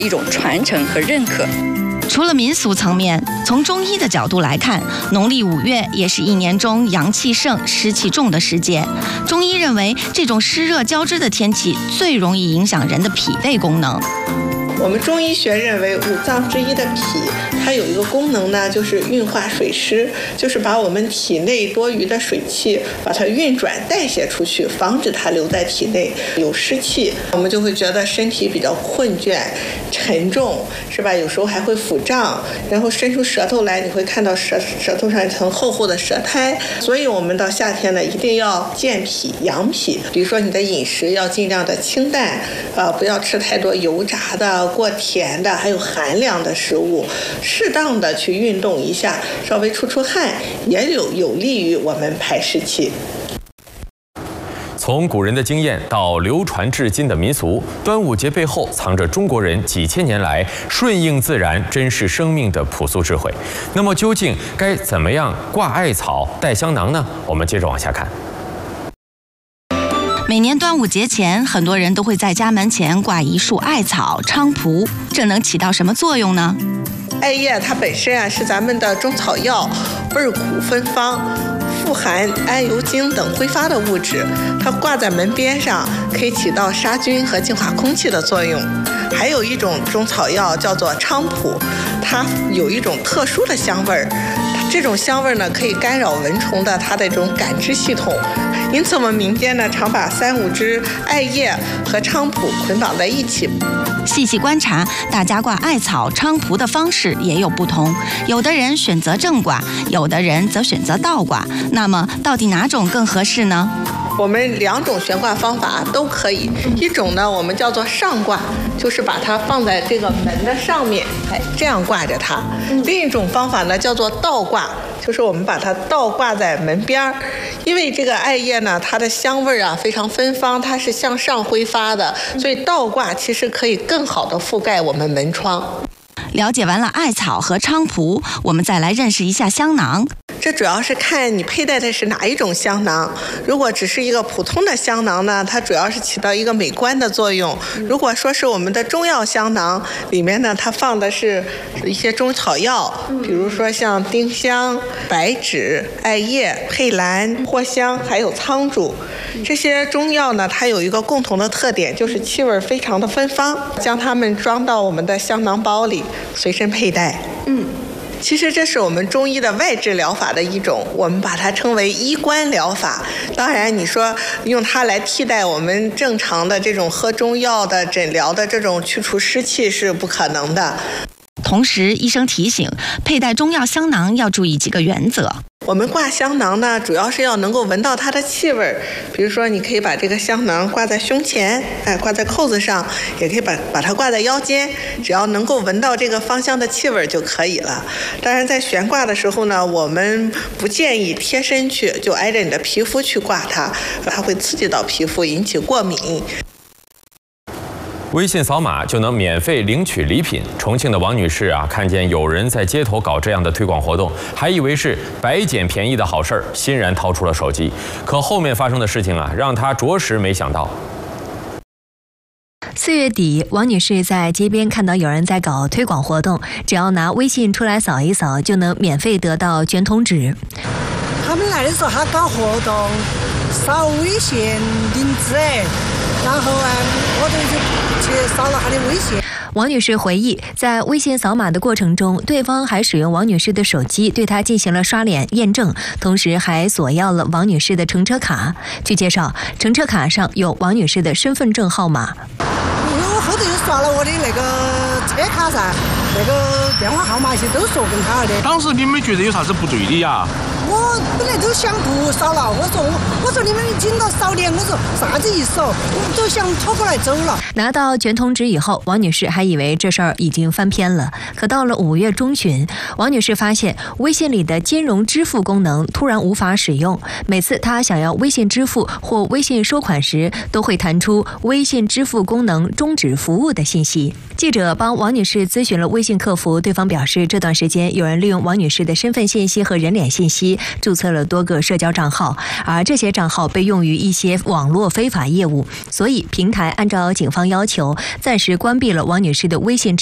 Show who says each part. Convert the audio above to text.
Speaker 1: 一种传承和认可。
Speaker 2: 除了民俗层面，从中医的角度来看，农历5月也是一年中阳气盛、湿气重的时节。中医认为，这种湿热交织的天气最容易影响人的脾胃功能。
Speaker 3: 我们中医学认为，五脏之一的脾，它有一个功能呢，就是运化水湿，就是把我们体内多余的水气，把它运转代谢出去，防止它留在体内。有湿气，我们就会觉得身体比较困倦、沉重，是吧？有时候还会腹胀，然后伸出舌头来，你会看到舌头上一层厚厚的舌苔。所以我们到夏天呢，一定要健脾养脾。比如说你的饮食要尽量的清淡，不要吃太多油炸的、过甜的，还有寒凉的食物，适当的去运动一下，稍微出汗，也有利于我们排湿气。
Speaker 4: 从古人的经验到流传至今的民俗，端午节背后藏着中国人几千年来顺应自然、珍视生命的朴素智慧。那么究竟该怎么样挂艾草、戴香囊呢？我们接着往下看。
Speaker 2: 每年端午节前，很多人都会在家门前挂一束艾草、菖蒲，这能起到什么作用呢？
Speaker 3: 艾叶它本身是咱们的中草药，味苦芬芳，富含桉油精等挥发的物质，它挂在门边上可以起到杀菌和净化空气的作用。还有一种中草药叫做菖蒲，它有一种特殊的香味儿，这种香味呢可以干扰蚊虫的它的这种感知系统。因此我们民间呢常把3-5支艾叶和菖蒲捆绑在一起。
Speaker 2: 细细观察，大家挂艾草、菖蒲的方式也有不同，有的人选择正挂，有的人则选择倒挂。那么到底哪种更合适呢？
Speaker 3: 我们2种悬挂方法都可以。一种呢我们叫做上挂，就是把它放在这个门的上面，这样挂着它。另一种方法呢叫做倒挂，就是我们把它倒挂在门边儿。因为这个艾叶呢，它的香味非常芬芳，它是向上挥发的，所以倒挂其实可以更好的覆盖我们门窗。
Speaker 2: 了解完了艾草和菖蒲，我们再来认识一下香囊。
Speaker 3: 这主要是看你佩戴的是哪一种香囊。如果只是一个普通的香囊呢，它主要是起到一个美观的作用。如果说是我们的中药香囊，里面呢它放的是一些中草药，比如说像丁香、白芷、艾叶、佩兰、藿香，还有苍术。这些中药呢，它有一个共同的特点，就是气味非常的芬芳。将它们装到我们的香囊包里，随身佩戴。其实这是我们中医的外治疗法的一种，我们把它称为医官疗法。当然你说用它来替代我们正常的这种喝中药的诊疗的这种去除湿气是不可能的。
Speaker 2: 同时医生提醒，佩戴中药香囊要注意几个原则。
Speaker 3: 我们挂香囊呢，主要是要能够闻到它的气味。比如说你可以把这个香囊挂在胸前，挂在扣子上，也可以把它挂在腰间，只要能够闻到这个芳香的气味就可以了。当然在悬挂的时候呢，我们不建议贴身去，就挨着你的皮肤去挂它，它会刺激到皮肤，引起过敏。
Speaker 4: 微信扫码就能免费领取礼品。重庆的王女士看见有人在街头搞这样的推广活动，还以为是白捡便宜的好事儿，欣然掏出了手机。可后面发生的事情让她着实没想到。
Speaker 5: 4月底，王女士在街边看到有人在搞推广活动，只要拿微信出来扫一扫，就能免费得到卷筒纸。
Speaker 6: 他们来的时候，他搞活动，扫微信领纸，然后我就去扫了他的微信。
Speaker 5: 王女士回忆，在微信扫码的过程中，对方还使用王女士的手机对她进行了刷脸验证，同时还索要了王女士的乘车卡。据介绍，乘车卡上有王女士的身份证号码。
Speaker 6: 我后头又刷了我的那个车卡噻，那个电话号码些都说跟他的。
Speaker 7: 当时你没觉得有啥子不对的呀？
Speaker 6: 我本来都想不扫了，我说你们紧到扫脸，我说啥子意思哦？我都想拖过来走了。
Speaker 5: 拿到卷筒纸以后，王女士还以为这事儿已经翻篇了。可到了5月中旬，王女士发现微信里的金融支付功能突然无法使用。每次她想要微信支付或微信收款时，都会弹出微信支付功能终止服务的信息。记者帮王女士咨询了微信客服，对方表示这段时间有人利用王女士的身份信息和人脸信息注册了多个社交账号，而这些账号被用于一些网络非法业务，所以平台按照警方要求，暂时关闭了王女士的微信